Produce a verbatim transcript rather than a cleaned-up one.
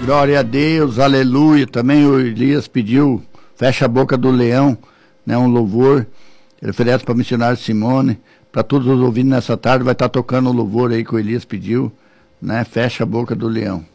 Glória a Deus, aleluia. Também o Elias pediu, fecha a boca do leão, né, um louvor. Ele oferece para o missionário Simone, para todos os ouvindo nessa tarde, vai estar tocando o louvor aí que o Elias pediu, né, fecha a boca do leão.